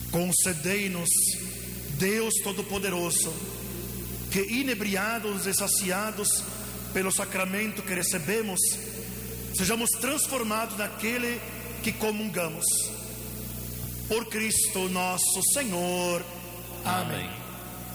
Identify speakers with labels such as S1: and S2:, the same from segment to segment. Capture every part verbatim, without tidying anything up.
S1: Concedei-nos, Deus Todo-Poderoso, que inebriados e saciados pelo sacramento que recebemos, sejamos transformados naquele que comungamos. Por Cristo nosso Senhor. Amém. Amém.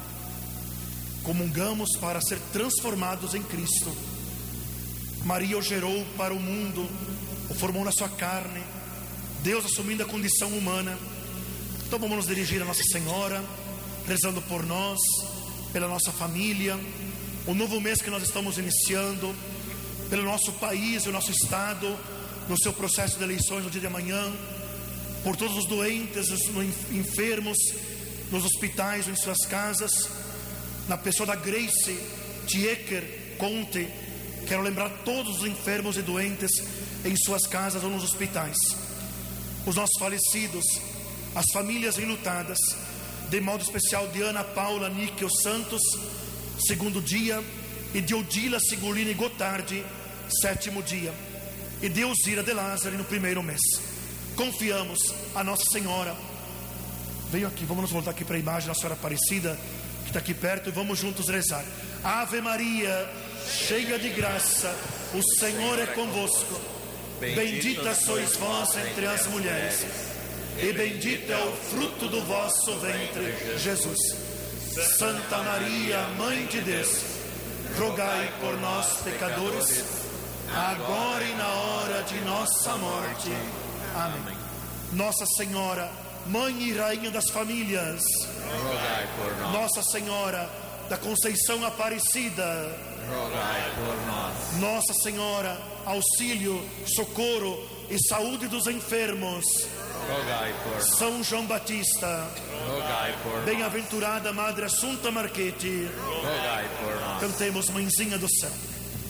S1: Comungamos para ser transformados em Cristo. Maria o gerou para o mundo, o formou na sua carne, Deus assumindo a condição humana. Então vamos nos dirigir a Nossa Senhora, rezando por nós, pela nossa família, o novo mês que nós estamos iniciando, pelo nosso país e o nosso estado, no seu processo de eleições no dia de amanhã, por todos os doentes, os enfermos, nos hospitais ou em suas casas, na pessoa da Grace Tiecker Conte. Quero lembrar todos os enfermos e doentes em suas casas ou nos hospitais, os nossos falecidos, as famílias enlutadas, de modo especial de Ana Paula Níquel Santos, segundo dia, e de Odila Sigolini Gotardi, sétimo dia, e de Elzira de Lázaro no primeiro mês. Confiamos a Nossa Senhora. Venham aqui, vamos nos voltar aqui para a imagem da Senhora Aparecida, que está aqui perto, e vamos juntos rezar. Ave Maria, cheia de graça, o Senhor é convosco. Bendita sois vós entre as mulheres, e bendito é o fruto do vosso ventre, Jesus. Santa Maria, Mãe de Deus, rogai por nós, pecadores, agora e na hora de nossa morte. Amém. Nossa Senhora, Mãe e Rainha das famílias,
S2: rogai por nós.
S1: Nossa Senhora da Conceição Aparecida,
S2: rogai por nós.
S1: Nossa Senhora, auxílio, socorro e saúde dos enfermos,
S2: rogai por nós.
S1: São João Batista,
S2: rogai por nós.
S1: Bem-aventurada Madre Assunta Marchetti,
S2: rogai por nós.
S1: Cantemos Mãezinha do Céu.